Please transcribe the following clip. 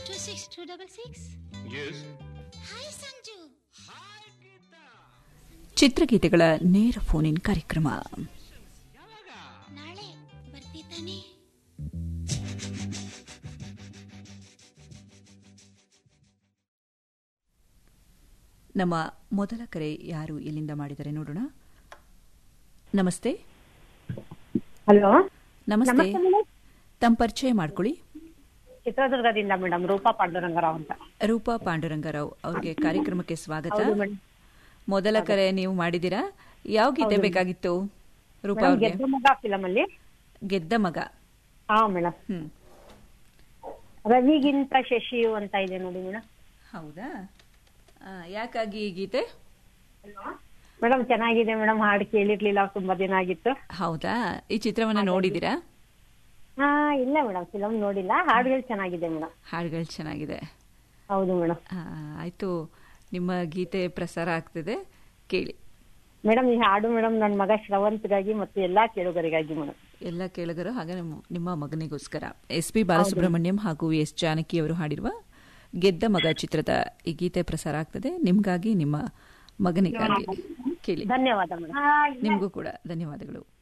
626 Yes. Hi Sanju. ಚಿತ್ರಗೀತೆಗಳ ನೇರ phone in ಕಾರ್ಯಕ್ರಮ. ನಾಳೆ ಬರ್ತಿದ್ದಾನೆ. ನಮ್ಮ ಮೊದಲ ಕರೆ ಯಾರು ಎಲ್ಲಿಂದ ಮಾಡಿದರೆ ನೋಡೋಣ. ನಮಸ್ತೆ. ಹಲೋ, ನಮಸ್ತೆ. ತಮ್ಮ ಪರಿಚಯ ಮಾಡ್ಕೊಳ್ಳಿ. ಚಿತ್ರದುರ್ಗದಿಂದ ಮೇಡಮ್, ರೂಪಾ ಪಾಂಡುರಂಗರಾವ್ ಅಂತ. ರೂಪಾ ಪಾಂಡುರಂಗರಾವ್ ಅವ್ರಿಗೆ ಕಾರ್ಯಕ್ರಮಕ್ಕೆ ಸ್ವಾಗತ. ಹೌದು ಮೇಡಮ್. ಮೊದಲ ಕರೆ ನೀವು ಮಾಡಿದ್ದೀರಾ. ಯಾವ ಗೀತೆ ಬೇಕಾಗಿತ್ತು ರೂಪಾ ಅವ್ರಿಗೆ? ಗೆದ್ದ ಮಗ ಫಿಲಂ ಅಲ್ಲಿ ಗೆದ್ದ ಮಗ. ಹಾ ಮೇಡಮ್. ರವಿಗಿಂತ ಶಶಿಯು ಅಂತ ಇದೆ ನೋಡಿ ಮೇಡಮ್. ಹೌದಾ? ಯಾಕಾಗಿ ಈ ಗೀತೆ? ಮೇಡಮ್ ಚೆನ್ನಾಗಿದೆ ಮೇಡಮ್, ಹಾಡು ಕೇಳಿರ್ಲಿಲ್ಲ, ತುಂಬಾ ದಿನ ಆಗಿತ್ತು. ಹೌದಾ? ಈ ಚಿತ್ರವನ್ನ ನೋಡಿದೀರಾ? ಹಾ ಇಲ್ಲ ಮೇಡಮ್, ಫಿಲಂ ನೋಡಿಲ್ಲ. ಹಾಡುಗಳು ಚೆನ್ನಾಗಿದೆ ಮೇಡಮ್. ಹಾಡುಗಳು ಚೆನ್ನಾಗಿದೆ. ಹೌದು ಮೇಡಮ್. ಆಯ್ತು, ನಿಮ್ಮ ಗೀತೆ ಪ್ರಸಾರ ಆಗ್ತಿದೆ, ಕೇಳಿ ಮೇಡಮ್. ಈ ಹಾಡು ಮೇಡಮ್ ನನ್ನ ಮಗ ಶ್ರವಂತ್ಗಾಗಿ ಮತ್ತು ಎಲ್ಲಾ ಕೇಳುಗರಿಗಾಗಿ ಮೇಡಮ್. ಎಲ್ಲ ಕೇಳುಗರು ಹಾಗೆ ನಿಮ್ಮ ಮಗನಿಗೋಸ್ಕರ. SP ಬಾಲಸುಬ್ರಹ್ಮಣ್ಯಂ ಹಾಗೂ S ಜಾನಕಿ ಅವರು ಹಾಡಿರುವ ಗೆದ್ದ ಮಗ ಚಿತ್ರದ ಈ ಗೀತೆ ಪ್ರಸಾರ ಆಗ್ತದೆ. ನಿಮ್ಗಾಗಿ, ನಿಮ್ಮ ಮಗನಿಗಾಗಿ ಕೇಳಿ. ಧನ್ಯವಾದ ಮೇಡಮ್. ನಿಮಗೂ ಕೂಡ ಧನ್ಯವಾದಗಳು.